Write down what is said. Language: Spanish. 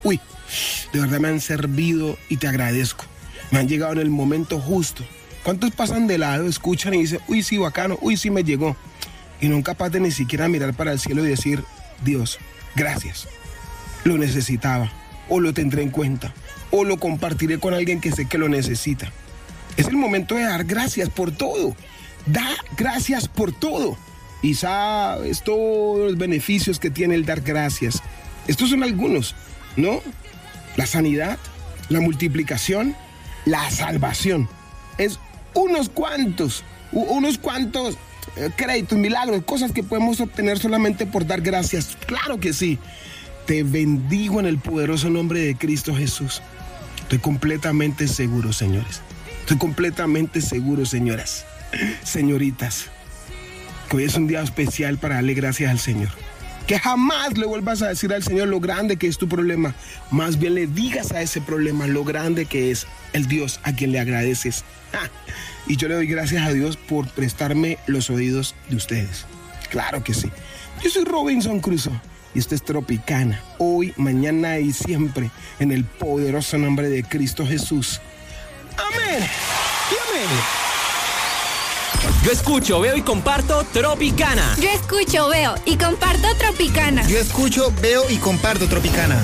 Uy, de verdad me han servido y te agradezco. Me han llegado en el momento justo. ¿Cuántos pasan de lado, escuchan y dicen, uy, sí, bacano, uy, sí me llegó? Y no capaz de ni siquiera mirar para el cielo y decir, Dios, gracias. Lo necesitaba, o lo tendré en cuenta, o lo compartiré con alguien que sé que lo necesita. Es el momento de dar gracias por todo. Da gracias por todo. Y sabes todos los beneficios que tiene el dar gracias. Estos son algunos, ¿no? La sanidad, la multiplicación, la salvación. Es unos cuantos créditos, milagros, cosas que podemos obtener solamente por dar gracias. Claro que sí. Te bendigo en el poderoso nombre de Cristo Jesús. Estoy completamente seguro, señores. Estoy completamente seguro, señoras, señoritas, que hoy es un día especial para darle gracias al Señor. Que jamás le vuelvas a decir al Señor lo grande que es tu problema. Más bien le digas a ese problema lo grande que es el Dios a quien le agradeces. Y yo le doy gracias a Dios por prestarme los oídos de ustedes. Claro que sí. Yo soy Robinson Crusoe y esto es Tropicana. Hoy, mañana y siempre en el poderoso nombre de Cristo Jesús. Amén y amén. Yo escucho, veo y comparto Tropicana. Yo escucho, veo y comparto Tropicana. Yo escucho, veo y comparto Tropicana.